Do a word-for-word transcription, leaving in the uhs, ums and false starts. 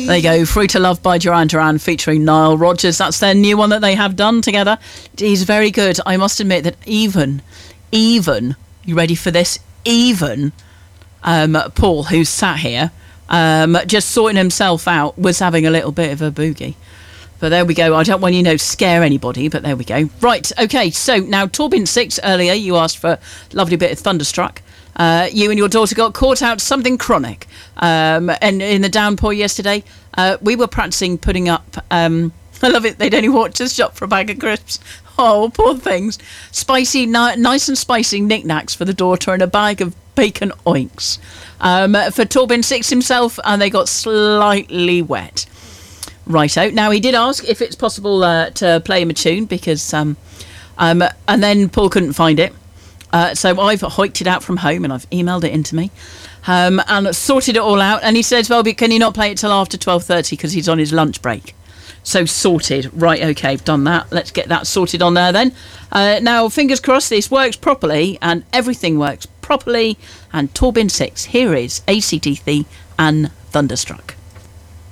There you go, Free to Love by Duran Duran featuring Nile Rodgers. That's their new one that they have done together. It is very good. I must admit that even, even, you ready for this? Even um, Paul, who's sat here, um, just sorting himself out, was having a little bit of a boogie. But there we go. I don't want you know scare anybody, but there we go. Right, okay, so now Torbin six, earlier you asked for a lovely bit of Thunderstruck. Uh, you and your daughter got caught out something chronic. Um, and in the downpour yesterday, uh, we were practicing putting up, um, I love it, they'd only walked to the shop for a bag of crisps. Oh, poor things. Spicy, ni- nice and spicy knickknacks for the daughter and a bag of bacon oinks. Um, for Torbin six himself, and they got slightly wet. Righto. Now, he did ask if it's possible uh, to play him a tune because, um, um, and then Paul couldn't find it. Uh, so I've hoiked it out from home and I've emailed it into me um, and sorted it all out. And he says, well, can you not play it till after twelve thirty because he's on his lunch break? So sorted. Right, OK, I've done that. Let's get that sorted on there then. Uh, now, fingers crossed this works properly and everything works properly. And Torbin six, here is A C D C and Thunderstruck.